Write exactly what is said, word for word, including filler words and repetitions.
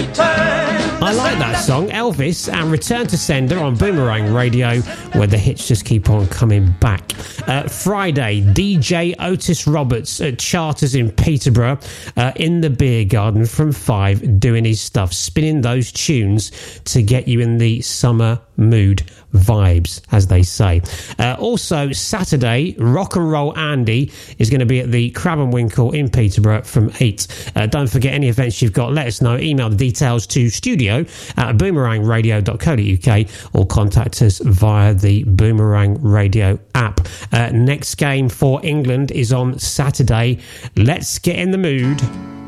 I like that song, Elvis, and Return to Sender on Boomerang Radio, where the hits just keep on coming back. Uh, Friday, D J Otis Roberts at Charters in Peterborough, uh, in the beer garden from five, doing his stuff, spinning those tunes to get you in the summer mood vibes, as they say. Uh, also, Saturday, Rock and Roll Andy is going to be at the Crab and Winkle in Peterborough from eight. Uh, don't forget any events you've got, let us know. Email the details to studio at boomerang radio dot co dot uk or contact us via the Boomerang Radio app. Uh, next game for England is on Saturday. Let's get in the mood.